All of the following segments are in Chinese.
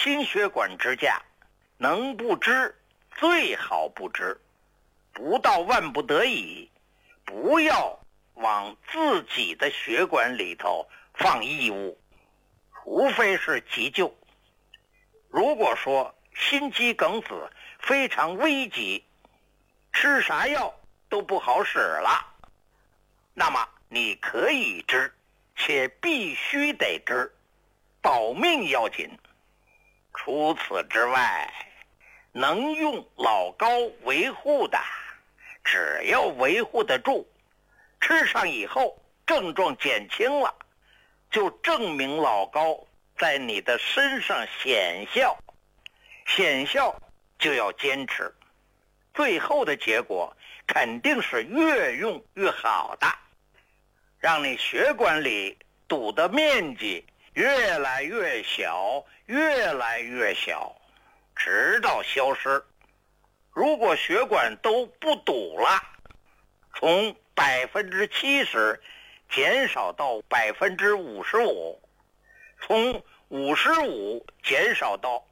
心血管支架能不支最好不支，不到万不得已，不要往自己的血管里头放异物，除非是急救。如果说心肌梗死非常危急，吃啥药都不好使了，那么你可以支，且必须得支，保命要紧。除此之外，能用老高维护的，只要维护得住，吃上以后症状减轻了，就证明老高在你的身上显效，显效就要坚持，最后的结果肯定是越用越好的，让你血管里堵的面积越来越小，越来越小，直到消失。如果血管都不堵了，从70%减少到55%，从55减少到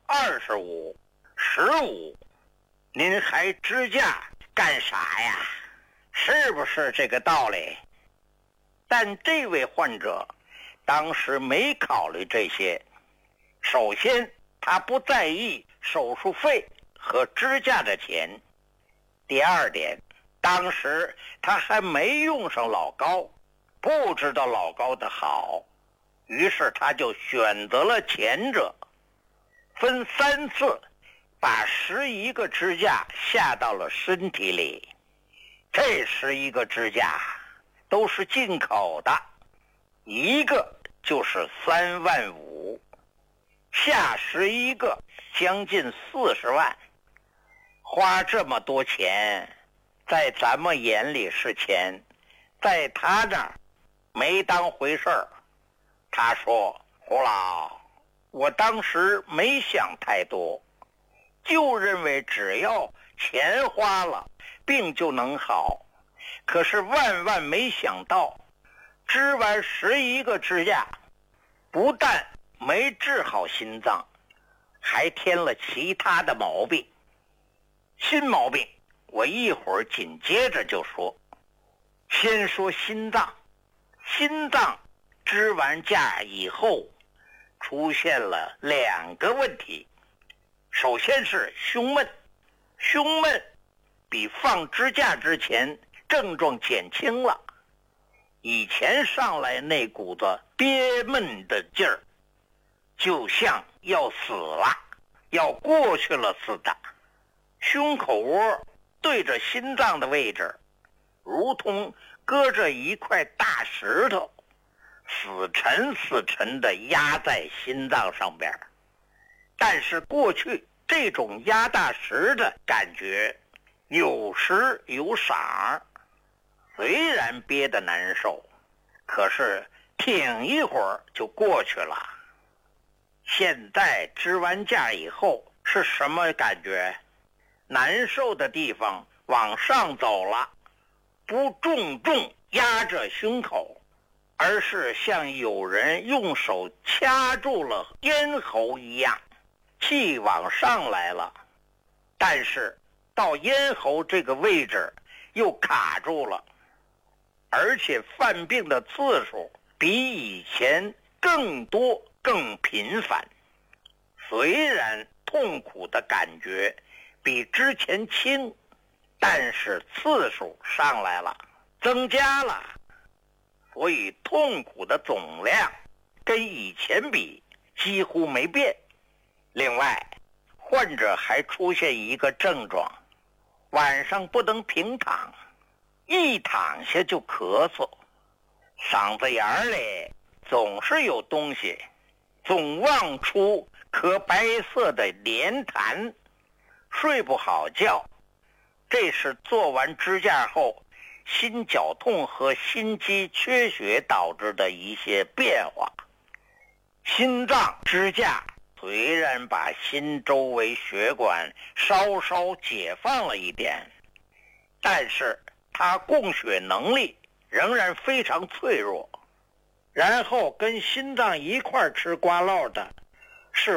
25、15，您还支架干啥呀？是不是这个道理？但这位患者当时没考虑这些。首先，他不在意手术费和支架的钱。第二点，当时他还没用上老高，不知道老高的好，于是他就选择了前者，分3次把11个支架下到了身体里。这11个支架都是进口的，一个就是3万5，下11个将近40万。花这么多钱，在咱们眼里是钱，在他那儿没当回事儿。他说：胡老，我当时没想太多，就认为只要钱花了，病就能好。可是万万没想到，支完11个支架，不但没治好心脏，还添了其他的毛病。新毛病我一会儿紧接着就说。先说心脏。心脏支完架以后出现了2个问题。首先是胸闷，胸闷比放支架之前症状减轻了，以前上来那股子憋闷的劲儿就像要死了，要过去了似的。胸口窝对着心脏的位置，如同搁着一块大石头，死沉死沉地压在心脏上边。但是过去这种压大石的感觉有时有赏，虽然憋得难受，可是挺一会儿就过去了。现在支完架以后是什么感觉？难受的地方往上走了，不重重压着胸口，而是像有人用手掐住了咽喉一样，气往上来了，但是到咽喉这个位置又卡住了，而且犯病的次数比以前更多更频繁。虽然痛苦的感觉比之前轻，但是次数上来了，增加了，所以痛苦的总量跟以前比几乎没变。另外，患者还出现一个症状，晚上不能平躺，一躺下就咳嗽，嗓子眼里总是有东西，总望出颗白色的黏痰，睡不好觉。这是做完支架后心绞痛和心肌缺血导致的一些变化。心脏支架虽然把心周围血管稍稍解放了一点，但是它供血能力仍然非常脆弱。然后跟心脏一块吃瓜烙的